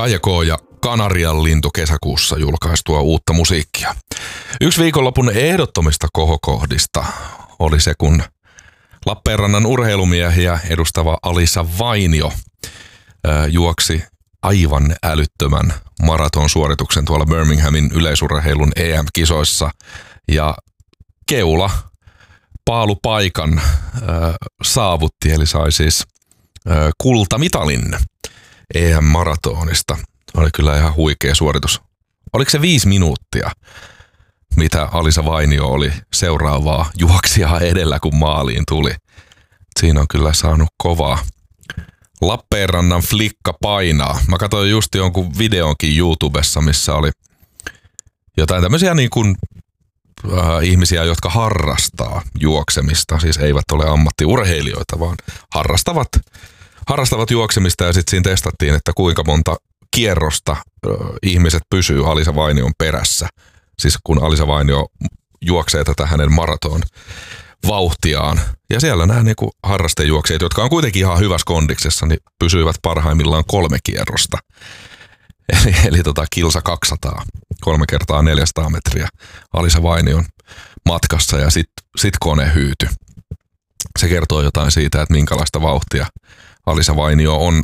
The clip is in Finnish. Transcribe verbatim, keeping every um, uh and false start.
Kaija K. ja Kanarian lintu kesäkuussa julkaistua uutta musiikkia. Yksi viikonlopun ehdottomista kohokohdista oli se, kun Lappeenrannan urheilumiehiä edustava Alisa Vainio ää, juoksi aivan älyttömän maratonsuorituksen tuolla Birminghamin yleisurheilun E M-kisoissa ja keula paalupaikan ää, saavutti, eli sai siis ää, kultamitalin E M-maratonista. Oli kyllä ihan huikea suoritus. Oliko se viisi minuuttia, mitä Alisa Vainio oli seuraavaa juoksijaa edellä, kun maaliin tuli? Siinä on kyllä saanut kovaa. Lappeenrannan flikka painaa. Mä katsoin just jonkun videonkin YouTubessa, missä oli jotain tämmöisiä niin kuin äh, ihmisiä, jotka harrastaa juoksemista. Siis eivät ole ammattiurheilijoita, vaan harrastavat, harrastavat juoksemista. Ja sitten siinä testattiin, että kuinka monta kierrosta äh, ihmiset pysyy Alisa Vainion perässä. Siis kun Alisa Vainio juoksee tätä hänen maraton vauhtiaan. Ja siellä nämä niin kuin harrastejuoksijat, jotka on kuitenkin ihan hyvässä kondiksessa, niin pysyivät parhaimmillaan kolme kierrosta. Eli, eli tota kilsa kaksisataa, kolme kertaa neljäsataa metriä Alisa Vainion matkassa ja sitten sit kone hyytyi. Se kertoo jotain siitä, että minkälaista vauhtia Alisa Vainio on